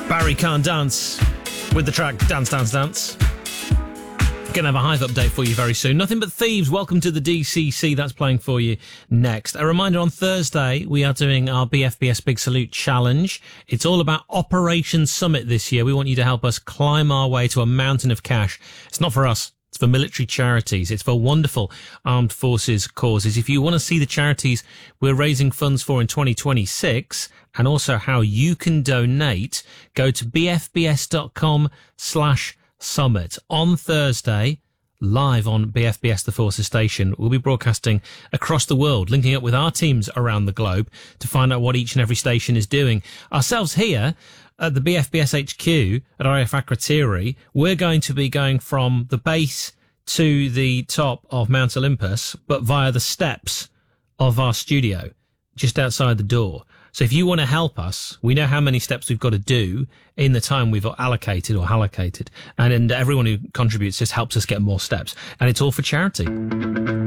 Barry Can't Dance with the track Dance, Dance, Dance. Gonna have a Hive update for you very soon. Nothing But Thieves, welcome to the DCC. That's playing for you next. A reminder, on Thursday, we are doing our BFBS Big Salute Challenge. It's all about Operation Summit this year. We want you to help us climb our way to a mountain of cash. It's not for us. It's for military charities. It's for wonderful armed forces causes. If you want to see the charities we're raising funds for in 2026 and also how you can donate, go to bfbs.com/summit. On Thursday, live on BFBS The Forces station, we'll be broadcasting across the world, linking up with our teams around the globe to find out what each and every station is doing. Ourselves here at the BFBS HQ at RAF Akrotiri, we're going to be going from the base to the top of Mount Olympus, but via the steps of our studio, just outside the door. So if you want to help us, we know how many steps we've got to do in the time we've allocated. And everyone who contributes just helps us get more steps. And it's all for charity.